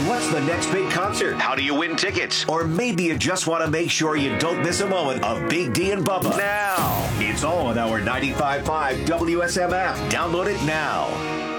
What's the next big concert? How do you win tickets? Or maybe you just want to make sure you don't miss a moment of Big D and Bubba. Now, it's all on our 95.5 WSM app. Download it now.